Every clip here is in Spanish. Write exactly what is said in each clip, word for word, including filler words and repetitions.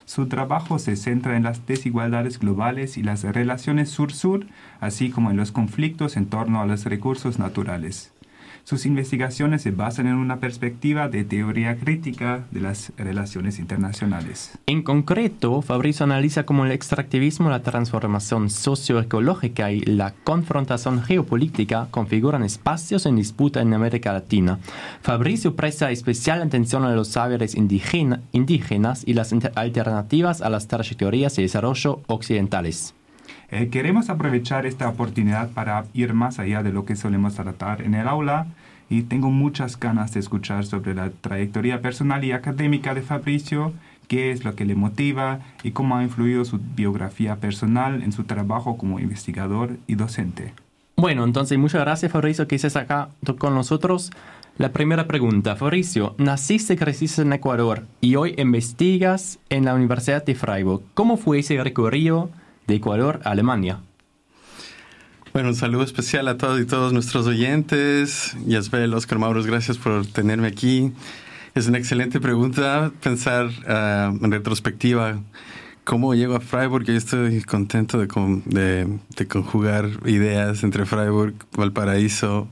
Su trabajo se centra en las desigualdades globales y las relaciones sur-sur, así como en los conflictos en torno a los recursos naturales. Sus investigaciones se basan en una perspectiva de teoría crítica de las relaciones internacionales. En concreto, Fabrizio analiza cómo el extractivismo, la transformación socioecológica y la confrontación geopolítica configuran espacios en disputa en América Latina. Fabrizio presta especial atención a los saberes indígena, indígenas y las alternativas a las trayectorias de desarrollo occidentales. Eh, queremos aprovechar esta oportunidad para ir más allá de lo que solemos tratar en el aula y tengo muchas ganas de escuchar sobre la trayectoria personal y académica de Fabrizio, qué es lo que le motiva y cómo ha influido su biografía personal en su trabajo como investigador y docente. Bueno, entonces muchas gracias, Fabrizio, que estés acá con nosotros. La primera pregunta, Fabrizio, naciste y creciste en Ecuador y hoy investigas en la Universidad de Freiburg. ¿Cómo fue ese recorrido de Ecuador a Alemania? Bueno, un saludo especial a todos y todos nuestros oyentes. Yasbel, Oscar, Maurus, gracias por tenerme aquí. Es una excelente pregunta pensar uh, en retrospectiva cómo llego a Freiburg. Yo estoy contento de, con, de, de conjugar ideas entre Freiburg, Valparaíso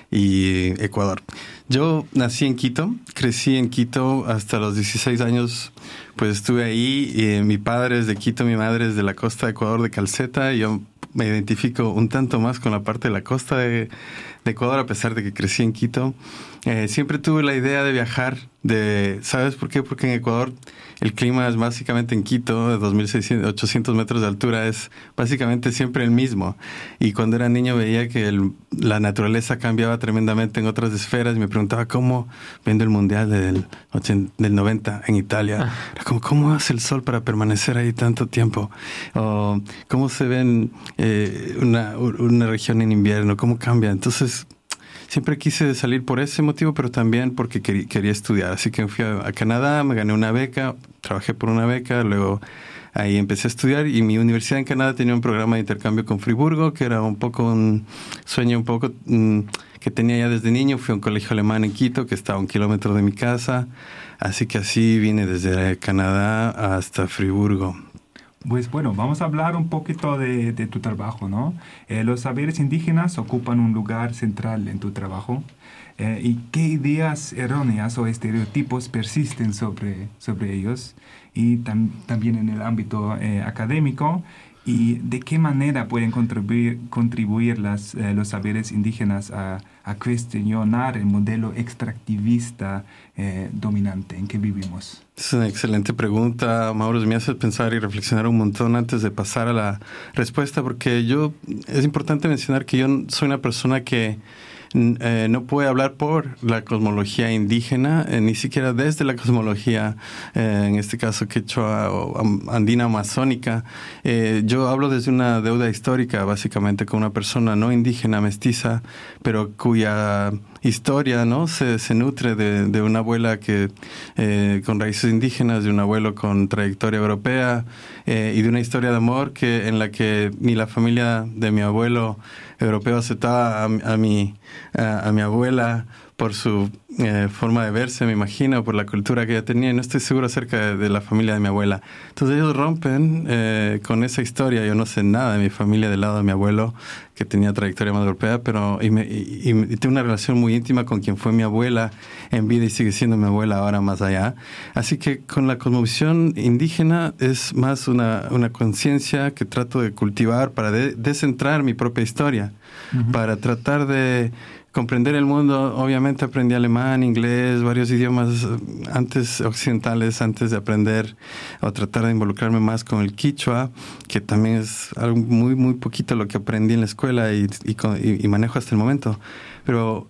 y Ecuador. Yo nací en Quito, crecí en Quito hasta los dieciséis años, pues estuve ahí. Y mi padre es de Quito, mi madre es de la costa de Ecuador, de Calceta, y yo me identifico un tanto más con la parte de la costa de, de Ecuador, a pesar de que crecí en Quito. Eh, siempre tuve la idea de viajar, de, ¿sabes por qué? Porque en Ecuador el clima es básicamente en Quito, de dos mil ochocientos metros de altura, es básicamente siempre el mismo. Y cuando era niño veía que el, la naturaleza cambiaba tremendamente en otras esferas y me preguntaba cómo, viendo el Mundial del, del noventa en Italia, ah. era como, ¿cómo hace el sol para permanecer ahí tanto tiempo? O cómo se ven eh, una, una región en invierno, cómo cambia. Entonces, siempre quise salir por ese motivo, pero también porque quería, quería estudiar. Así que fui a, a Canadá, me gané una beca, trabajé por una beca, luego ahí empecé a estudiar y mi universidad en Canadá tenía un programa de intercambio con Friburgo, que era un poco un sueño un poco mm, que tenía ya desde niño. Fui a un colegio alemán en Quito, que estaba a un kilómetro de mi casa. Así que así vine desde Canadá hasta Friburgo. Pues bueno, vamos a hablar un poquito de, de tu trabajo, ¿no? Eh, los saberes indígenas ocupan un lugar central en tu trabajo. Eh, ¿Y qué ideas erróneas o estereotipos persisten sobre, sobre ellos? Y tam, también en el ámbito eh, académico. ¿Y de qué manera pueden contribuir, contribuir las, eh, los saberes indígenas a, a cuestionar el modelo extractivista eh, dominante en que vivimos? Es una excelente pregunta, Mauro. Me hace pensar y reflexionar un montón antes de pasar a la respuesta, porque yo, es importante mencionar que yo soy una persona que Eh, no puede hablar por la cosmología indígena, eh, ni siquiera desde la cosmología, eh, en este caso quechua o andina amazónica. Eh, yo hablo desde una deuda histórica, básicamente, con una persona no indígena, mestiza, pero cuya historia, ¿no?, se, se nutre de, de una abuela que eh, con raíces indígenas, de un abuelo con trayectoria europea, eh, y de una historia de amor que en la que ni la familia de mi abuelo europeo aceptaba a, a, mi, a, a mi abuela por su eh, forma de verse, me imagino, por la cultura que ella tenía, y no estoy seguro acerca de, de la familia de mi abuela. Entonces ellos rompen eh, con esa historia. Yo no sé nada de mi familia del lado de mi abuelo, que tenía trayectoria más europea, pero y, me, y, y tengo una relación muy íntima con quien fue mi abuela en vida y sigue siendo mi abuela ahora más allá. Así que con la cosmovisión indígena es más una, una conciencia que trato de cultivar para de, descentrar mi propia historia, uh-huh. para tratar de comprender el mundo. Obviamente aprendí alemán, inglés, varios idiomas antes occidentales, antes de aprender o tratar de involucrarme más con el quichua, que también es algo muy, muy poquito lo que aprendí en la escuela y, y, y manejo hasta el momento. Pero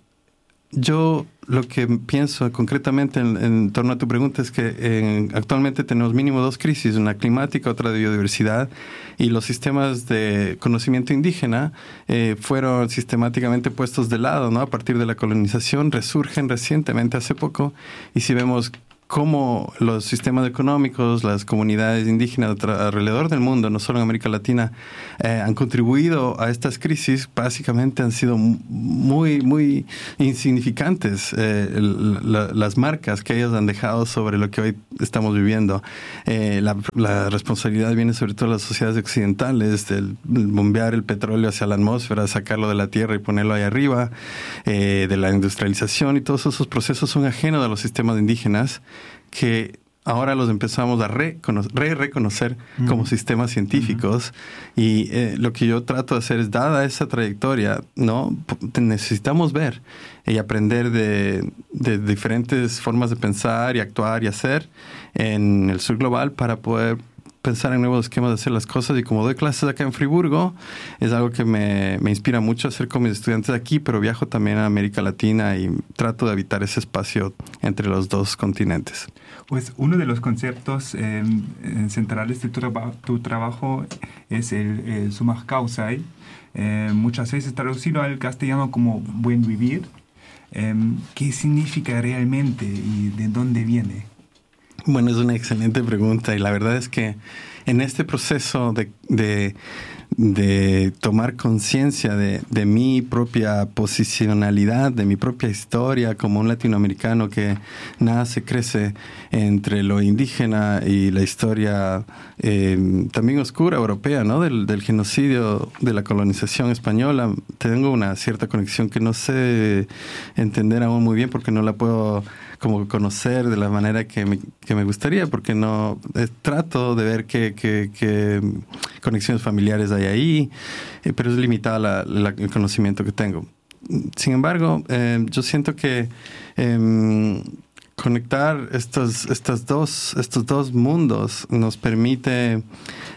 yo lo que pienso concretamente en, en torno a tu pregunta es que en, actualmente tenemos mínimo dos crisis, una climática, otra de biodiversidad, y los sistemas de conocimiento indígena eh, fueron sistemáticamente puestos de lado, ¿no? A partir de la colonización, resurgen recientemente, hace poco, y si vemos cómo los sistemas económicos, las comunidades indígenas alrededor del mundo, no solo en América Latina, eh, han contribuido a estas crisis, básicamente han sido muy, muy insignificantes eh, la, las marcas que ellos han dejado sobre lo que hoy estamos viviendo. Eh, la, la responsabilidad viene sobre todo de las sociedades occidentales, del bombear el petróleo hacia la atmósfera, sacarlo de la tierra y ponerlo ahí arriba, eh, de la industrialización, y todos esos procesos son ajenos a los sistemas indígenas, que ahora los empezamos a re-reconocer re como uh-huh. sistemas científicos. Uh-huh. Y eh, lo que yo trato de hacer es, dada esa trayectoria, ¿no? necesitamos ver y aprender de, de diferentes formas de pensar y actuar y hacer en el sur global para poder pensar en nuevos esquemas de hacer las cosas. Y como doy clases acá en Friburgo, es algo que me, me inspira mucho hacer con mis estudiantes aquí, pero viajo también a América Latina y trato de habitar ese espacio entre los dos continentes. Pues uno de los conceptos eh, centrales de tu, traba- tu trabajo es el, el summa causae, eh, muchas veces traducido al castellano como buen vivir. Eh, ¿Qué significa realmente y de dónde viene? Bueno, es una excelente pregunta, y la verdad es que en este proceso de, de, de tomar conciencia de, de mi propia posicionalidad, de mi propia historia como un latinoamericano que nace, crece entre lo indígena y la historia eh, también oscura europea, ¿no? Del, del genocidio, de la colonización española, tengo una cierta conexión que no sé entender aún muy bien, porque no la puedo como conocer de la manera que me, que me gustaría, porque no eh, trato de ver qué, qué, qué conexiones familiares hay ahí, eh, pero es limitado la, la, el conocimiento que tengo. Sin embargo, eh, yo siento que eh, conectar estos, estos, dos, estos dos mundos nos permite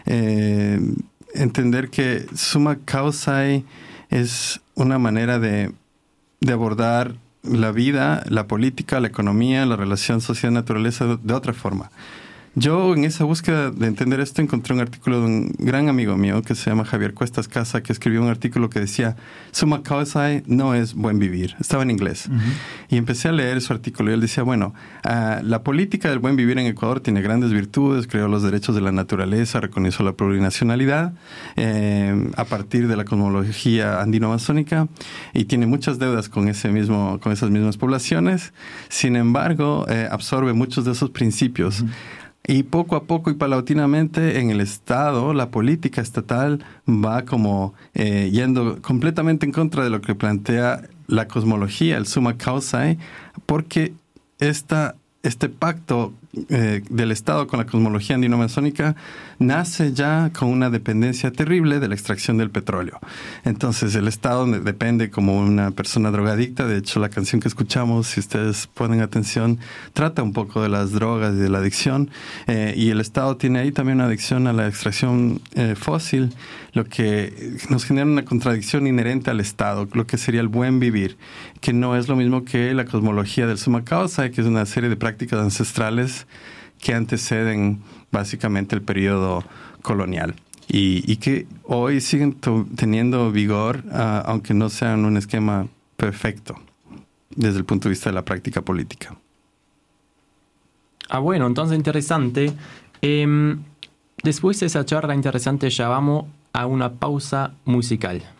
eh, entender que summa causae es una manera de, de abordar la vida, la política, la economía, la relación sociedad-naturaleza de otra forma. Yo, en esa búsqueda de entender esto, encontré un artículo de un gran amigo mío que se llama Javier Cuestas Casa, que escribió un artículo que decía summa causae no es buen vivir. Estaba en inglés. Uh-huh. Y empecé a leer su artículo y él decía, bueno, uh, la política del buen vivir en Ecuador tiene grandes virtudes, creó los derechos de la naturaleza, reconoció la plurinacionalidad eh, a partir de la cosmología andino-amazónica, y tiene muchas deudas con, ese mismo, con esas mismas poblaciones. Sin embargo, eh, absorbe muchos de esos principios. Uh-huh. Y poco a poco y paulatinamente en el Estado, la política estatal va como eh, yendo completamente en contra de lo que plantea la cosmología, el summa causae, porque esta, este pacto eh, del Estado con la cosmología andino-amazónica nace ya con una dependencia terrible de la extracción del petróleo. Entonces el Estado depende como una persona drogadicta. De hecho, la canción que escuchamos, si ustedes ponen atención, trata un poco de las drogas y de la adicción, eh, y el Estado tiene ahí también una adicción a la extracción eh, fósil, lo que nos genera una contradicción inherente al Estado, lo que sería el buen vivir, que no es lo mismo que la cosmología del summa causae, que es una serie de prácticas ancestrales que anteceden básicamente el periodo colonial y, y que hoy siguen to- teniendo vigor, uh, aunque no sean un esquema perfecto desde el punto de vista de la práctica política. Ah, bueno, entonces interesante. Eh, después de esa charla interesante ya vamos a una pausa musical.